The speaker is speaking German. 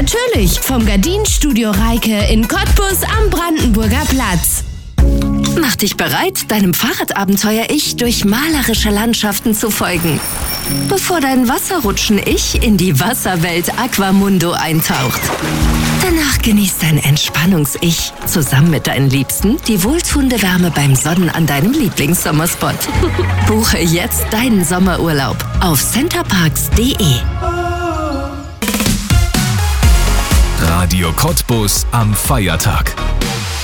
Natürlich, vom Gardinenstudio Reike in Cottbus am Brandenburger Platz. Mach dich bereit, deinem Fahrradabenteuer-Ich durch malerische Landschaften zu folgen, bevor dein Wasserrutschen-Ich in die Wasserwelt Aquamundo eintaucht. Danach genießt dein Entspannungs-Ich zusammen mit deinen Liebsten die wohltuende Wärme beim Sonnen an deinem Lieblingssommerspot. Buche jetzt deinen Sommerurlaub auf centerparks.de. Radio Cottbus am Feiertag.